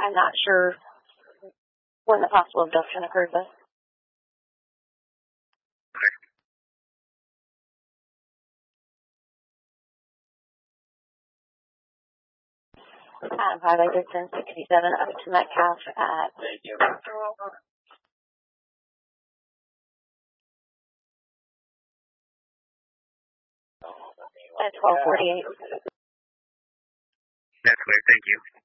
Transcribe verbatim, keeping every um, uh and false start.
I'm not sure when the possible abduction occurred, though. At Highway ten sixty-seven up to Metcalf at at twelve forty-eight. That's clear, thank you.